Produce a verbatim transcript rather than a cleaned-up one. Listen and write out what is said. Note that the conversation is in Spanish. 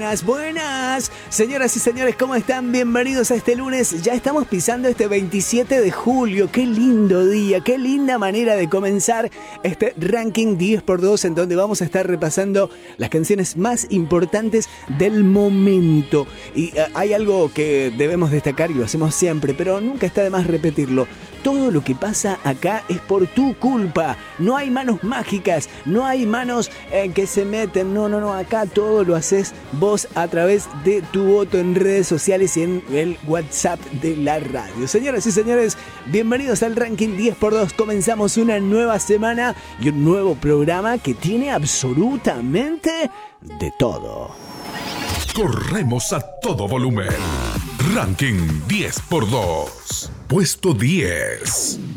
buenas, buenas. Señoras y señores, ¿cómo están? Bienvenidos a este lunes. Ya estamos pisando este veintisiete de julio. Qué lindo día, qué linda manera de comenzar este ranking diez por dos en donde vamos a estar repasando las canciones más importantes del momento. Y uh, hay algo que debemos destacar y lo hacemos siempre, pero nunca está de más repetirlo. Todo lo que pasa acá es por tu culpa. No hay manos mágicas, no hay manos eh, que se meten. No, no, no. Acá todo lo haces vos a través de tu voto en redes sociales y en el WhatsApp de la radio. Señoras y señores, bienvenidos al ranking diez por dos. Comenzamos una nueva semana y un nuevo programa que tiene absolutamente de todo. Corremos a todo volumen. Ranking diez por dos. Puesto diez.